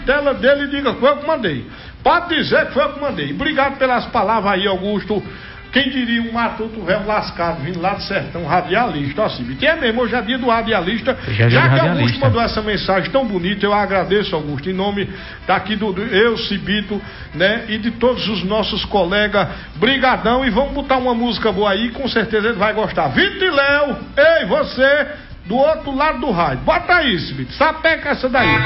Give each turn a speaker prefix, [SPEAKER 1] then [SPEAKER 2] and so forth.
[SPEAKER 1] vitela dele e diga que foi eu que mandei. Pode dizer que foi eu que mandei. Obrigado pelas palavras aí, Augusto. Quem diria um matuto velho lascado vindo lá do sertão, radialista, ó, Cibite. É mesmo, hoje é dia do radialista. Já que Augusto mandou essa mensagem tão bonita, eu agradeço, Augusto, em nome daqui do eu, Cibito, né, e de todos os nossos colegas. Brigadão, e vamos botar uma música boa aí, com certeza ele vai gostar. Vitor e Léo, ei, você, do outro lado do rádio. Bota aí, Cibite, sapeca essa daí.